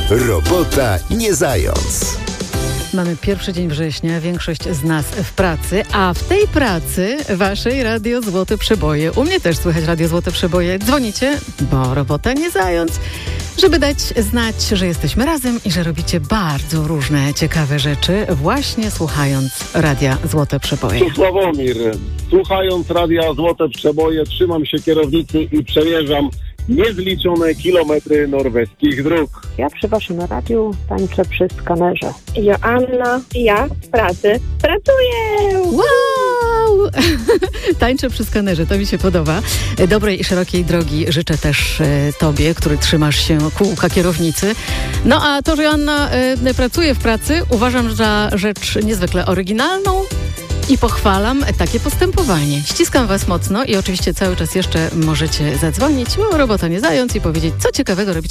Robota nie zając. Mamy pierwszy dzień września, większość z nas w pracy, a w tej pracy waszej Radio Złote Przeboje. U mnie też słychać Radio Złote Przeboje. Dzwonicie, bo robota nie zając, żeby dać znać, że jesteśmy razem i że robicie bardzo różne ciekawe rzeczy, właśnie słuchając Radia Złote Przeboje. Tu Sławomir. Słuchając Radia Złote Przeboje, trzymam się kierownicy i przejeżdżam niezliczone kilometry norweskich dróg. Ja przy waszym radiu tańczę przy skanerze. Joanna, ja w pracy pracuję. Wow! Tańczę przy skanerze, to mi się podoba. Dobrej i szerokiej drogi życzę też tobie, który trzymasz się kółka kierownicy. No a to, że Joanna pracuje w pracy, uważam za rzecz niezwykle oryginalną i pochwalam takie postępowanie. Ściskam was mocno i oczywiście cały czas jeszcze możecie zadzwonić, bo robota nie zając, i powiedzieć, co ciekawego robicie